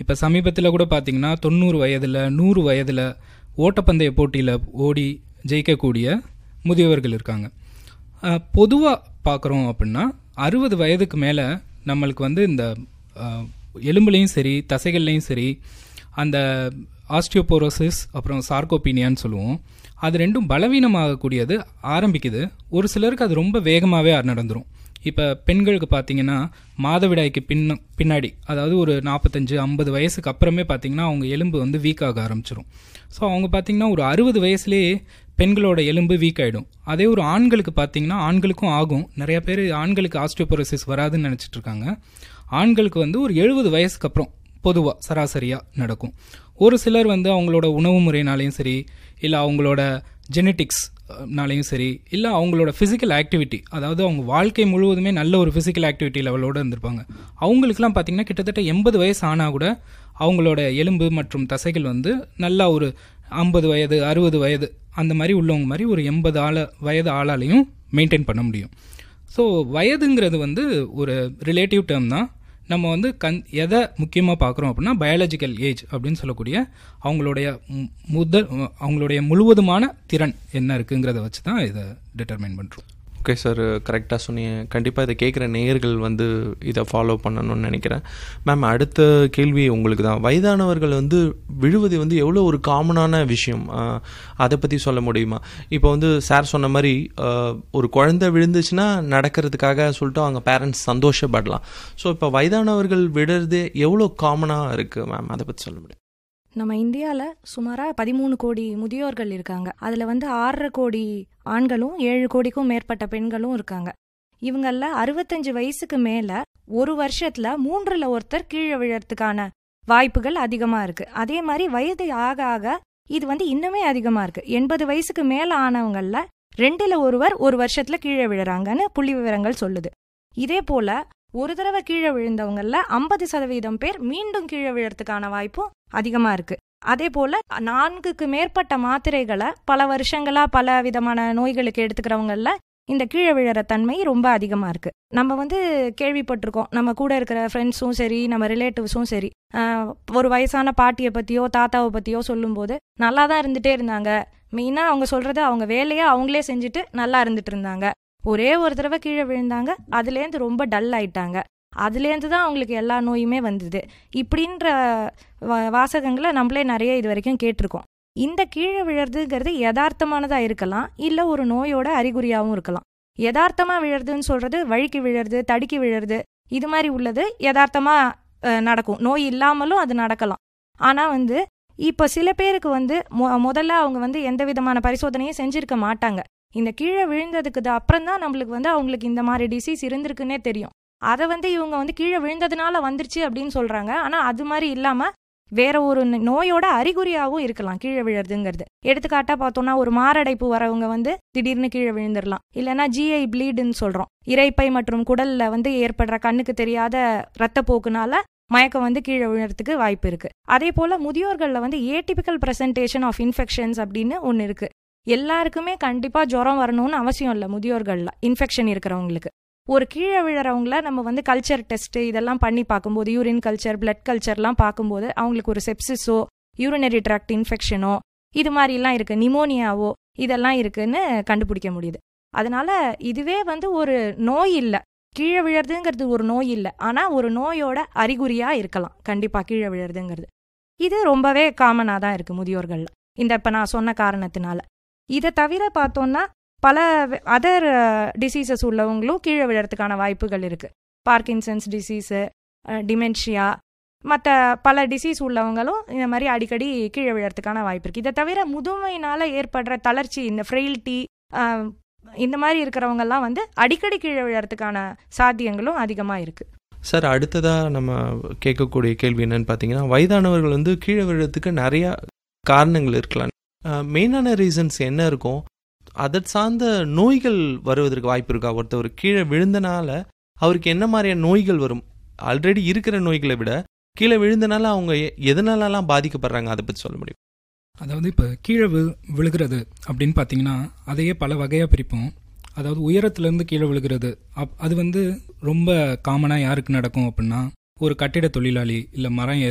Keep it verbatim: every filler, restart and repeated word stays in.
இப்போ சமீபத்தில் கூட பார்த்தீங்கன்னா தொண்ணூறு வயதில் நூறு வயதில் ஓட்டப்பந்தய போட்டியில் ஓடி ஜெயிக்கக்கூடிய முதியவர்கள் இருக்காங்க. பொதுவாக பார்க்குறோம் அப்படின்னா அறுபது வயதுக்கு மேலே நம்மளுக்கு வந்து இந்த எலும்புலையும் சரி தசைகள்லையும் சரி அந்த ஆஸ்டியோபோரோசிஸ் அப்புறம் சார்கோபீனியான்னு சொல்லுவோம், அது ரெண்டும் பலவீனமாகக்கூடியது ஆரம்பிக்குது. ஒரு சிலருக்கு அது ரொம்ப வேகமாகவே நடந்துடும். இப்போ பெண்களுக்கு பார்த்தீங்கன்னா மாதவிடாய்க்கு பின்ன பின்னாடி அதாவது ஒரு நாற்பத்தஞ்சு ஐம்பது வயசுக்கு அப்புறமே பார்த்தீங்கன்னா அவங்க எலும்பு வந்து வீக் ஆக ஆரம்பிச்சிடும். ஸோ அவங்க பார்த்தீங்கன்னா ஒரு அறுபது வயசுலேயே பெண்களோட எலும்பு வீக் ஆகிடும். அதே ஒரு ஆண்களுக்கு பார்த்தீங்கன்னா ஆண்களுக்கும் ஆகும். நிறைய பேர் ஆண்களுக்கு ஆஸ்டியோபோரோசிஸ் வராதுன்னு நினச்சிட்டு இருக்காங்க. ஆண்களுக்கு வந்து ஒரு எழுபது வயசுக்கு அப்புறம் பொதுவாக சராசரியாக நடக்கும். ஒரு சிலர் வந்து அவங்களோட உணவு முறையினாலையும் சரி, இல்லை அவங்களோட ஜெனட்டிக்ஸ்னாலையும் சரி, இல்லை அவங்களோட ஃபிசிக்கல் ஆக்டிவிட்டி, அதாவது அவங்க வாழ்க்கை முழுவதுமே நல்ல ஒரு ஃபிசிக்கல் ஆக்டிவிட்டி லெவலோடு இருந்திருப்பாங்க. அவங்களுக்குலாம் பார்த்திங்கன்னா கிட்டத்தட்ட எண்பது வயசு ஆனால் கூட அவங்களோட எலும்பு மற்றும் தசைகள் வந்து நல்லா ஒரு ஐம்பது வயது அறுபது வயது அந்த மாதிரி உள்ளவங்க மாதிரி ஒரு எண்பது ஆள வயது ஆளாலையும் மெயின்டைன் பண்ண முடியும். ஸோ வயதுங்கிறது வந்து ஒரு ரிலேட்டிவ் டேர்ம் தான். நம்ம வந்து கண் எதை முக்கியமாக பார்க்குறோம் அப்படின்னா பயாலஜிக்கல் ஏஜ் அப்படின்னு சொல்லக்கூடிய அவங்களுடைய முதல் அவங்களுடைய முழுவதுமான திறன் என்ன இருக்குங்கிறத வச்சு தான் இதை டிட்டர்மைன் பண்ணுறோம். ஓகே சார், கரெக்டாக சொன்னீங்க. கண்டிப்பாக இதை கேட்குற நேயர்கள் வந்து இதை ஃபாலோ பண்ணணும்னு நினைக்கிறேன். மேம், அடுத்த கேள்வி உங்களுக்கு தான். வயதானவர்கள் வந்து விழுவது வந்து எவ்வளோ ஒரு காமனான விஷயம், அதை பற்றி சொல்ல முடியுமா? இப்போ வந்து சார் சொன்ன மாதிரி ஒரு குழந்தை விழுந்துச்சுன்னா நடக்கிறதுக்காக சொல்லிட்டு அவங்க பேரண்ட்ஸ் சந்தோஷப்படலாம். ஸோ இப்போ வயதானவர்கள் விடுறது எவ்வளோ காமனாக இருக்குது மேம், அதை பற்றி சொல்ல முடியும்? நம்ம இந்தியாவில் சுமாராக பதிமூணு கோடி முதியோர்கள் இருக்காங்க. அதில் வந்து ஆறரை கோடி ஆண்களும் ஏழு கோடிக்கும் மேற்பட்ட பெண்களும் இருக்காங்க. இவங்கள அறுபத்தஞ்சு வயசுக்கு மேலே ஒரு வருஷத்தில் மூன்றில் ஒருத்தர் கீழே விழறதுக்கான வாய்ப்புகள் அதிகமாக இருக்குது. அதே மாதிரி வயது ஆக ஆக இது வந்து இன்னுமே அதிகமாக இருக்குது. எண்பது வயசுக்கு மேலே ஆனவங்களில் ரெண்டில் ஒருவர் ஒரு வருஷத்தில் கீழே விழுறாங்கன்னு புள்ளி விவரங்கள் சொல்லுது. இதே போல் ஒரு தடவை கீழே விழுந்தவங்கள ஐம்பது சதவீதம் பேர் மீண்டும் கீழே விழறதுக்கான வாய்ப்பும் அதிகமா இருக்கு. அதே போல நான்குக்கு மேற்பட்ட மாத்திரைகளை பல வருஷங்களா பல விதமான நோய்களுக்கு எடுத்துக்கிறவங்கள இந்த கீழே விழற தன்மை ரொம்ப அதிகமா இருக்கு. நம்ம வந்து கேள்விப்பட்டிருக்கோம், நம்ம கூட இருக்கிற ஃப்ரெண்ட்ஸும் சரி நம்ம ரிலேட்டிவ்ஸும் சரி ஒரு வயசான பாட்டியை பத்தியோ தாத்தாவை பத்தியோ சொல்லும் போது நல்லா தான் இருந்துட்டே இருந்தாங்க, மெயினா அவங்க சொல்றது அவங்க வேலையை அவங்களே செஞ்சுட்டு நல்லா இருந்துட்டு இருந்தாங்க, ஒரே ஒரு தடவை கீழே விழுந்தாங்க, அதுலேருந்து ரொம்ப டல் ஆயிட்டாங்க, அதுலேருந்து தான் அவங்களுக்கு எல்லா நோயுமே வந்தது, இப்படின்ற வாசகங்களை நம்மளே நிறைய இது வரைக்கும் கேட்டிருக்கோம். இந்த கீழே விழறதுங்கிறது யதார்த்தமானதா இருக்கலாம், இல்லை ஒரு நோயோட அறிகுறியாகவும் இருக்கலாம். யதார்த்தமா விழறதுன்னு சொல்றது வழுக்கி விழறது தடுக்கி விழறது இது மாதிரி உள்ளது யதார்த்தமா நடக்கும், நோய் இல்லாமலும் அது நடக்கலாம். ஆனா வந்து இப்போ சில பேருக்கு வந்து முதல்ல அவங்க வந்து எந்த விதமான பரிசோதனையும் செஞ்சிருக்க மாட்டாங்க. இந்த கீழே விழுந்ததுக்கு அப்புறம் தான் நம்மளுக்கு வந்து அவங்களுக்கு இந்த மாதிரி டிசீஸ் இருந்திருக்குன்னே தெரியும். அதை வந்து இவங்க வந்து கீழே விழுந்ததுனால வந்துருச்சு அப்படின்னு சொல்றாங்க. ஆனா அது மாதிரி இல்லாம வேற ஒரு நோயோட அறிகுறியாகவும் இருக்கலாம் கீழே விழுறதுங்கிறது. எடுத்துக்காட்டா பார்த்தோம்னா ஒரு மாரடைப்பு வரவங்க வந்து திடீர்னு கீழே விழுந்துடலாம். இல்லைன்னா ஜிஐ ப்ளீடுன்னு சொல்றோம், இரைப்பை மற்றும் குடல்ல வந்து ஏற்படுற கண்ணுக்கு தெரியாத ரத்தப்போக்குனால மயக்கம் வந்து கீழே விழுறதுக்கு வாய்ப்பு இருக்கு. அதே போல முதியோர்கள்ல வந்து ஏடிபிக்கல் பிரசன்டேஷன் ஆஃப் இன்ஃபெக்ஷன்ஸ் அப்படின்னு ஒன்னு இருக்கு. எல்லாருக்குமே கண்டிப்பா ஜுரம் வரணும்னு அவசியம் இல்லை. முதியோர்கள்ல இன்ஃபெக்ஷன் இருக்கிறவங்களுக்கு ஒரு கீழே விழறவங்கள நம்ம வந்து கல்ச்சர் டெஸ்ட் இதெல்லாம் பண்ணி பார்க்கும்போது யூரின் கல்ச்சர் பிளட் கல்ச்சர்லாம் பார்க்கும்போது அவங்களுக்கு ஒரு செப்சிஸோ யூரினரி ட்ராக்ட் இன்ஃபெக்ஷனோ இது மாதிரிலாம் இருக்கு, நிமோனியாவோ இதெல்லாம் இருக்குன்னு கண்டுபிடிக்க முடியுது. அதனால இதுவே வந்து ஒரு நோய் இல்லை, கீழே விழறதுங்கிறது ஒரு நோய் இல்லை, ஆனா ஒரு நோயோட அறிகுறியா இருக்கலாம் கண்டிப்பா கீழே விழறதுங்கிறது. இது ரொம்பவே காமனா தான் இருக்கு முதியோர்கள்ல இந்த இப்ப நான் சொன்ன காரணத்தினால. இதை தவிர பார்த்தோம்னா பல அதர் டிசீசஸ் உள்ளவங்களும் கீழே விழறதுக்கான வாய்ப்புகள் இருக்கு. பார்க்கின்சன்ஸ் டிசீஸு, டிமென்ஷியா, மற்ற பல டிசீஸ் உள்ளவங்களும் இந்த மாதிரி அடிக்கடி கீழே விழறதுக்கான வாய்ப்பு இருக்கு. இதை தவிர முதுமையினால ஏற்படுற தளர்ச்சி, இந்த ஃப்ரெயில்ட்டி, இந்த மாதிரி இருக்கிறவங்கெல்லாம் வந்து அடிக்கடி கீழே விழறதுக்கான சாத்தியங்களும் அதிகமாக இருக்கு. சார், அடுத்ததாக நம்ம கேட்கக்கூடிய கேள்வி என்னன்னு பார்த்தீங்கன்னா, வயதானவர்கள் வந்து கீழே விழுறதுக்கு நிறையா காரணங்கள் இருக்கலாம். மெயினான ரீசன்ஸ் என்ன இருக்கும்? அதை சார்ந்த நோய்கள் வருவதற்கு வாய்ப்பு இருக்கா? ஒருத்தவர் கீழே விழுந்தனால அவருக்கு என்ன மாதிரியான நோய்கள் வரும்? ஆல்ரெடி இருக்கிற நோய்களை விட கீழே விழுந்தனால அவங்க எதனாலலாம் பாதிக்கப்படுறாங்க, அதை பற்றி சொல்ல முடியும்? அதாவது இப்போ கீழே வி விழுகிறது அப்படின்னு பார்த்தீங்கன்னா அதையே பல வகையாக பிரிப்போம். அதாவது உயரத்துலேருந்து கீழே விழுகிறது அப் அது வந்து ரொம்ப காமனாக யாருக்கு நடக்கும் அப்படின்னா, ஒரு கட்டிட தொழிலாளி இல்லை மரம்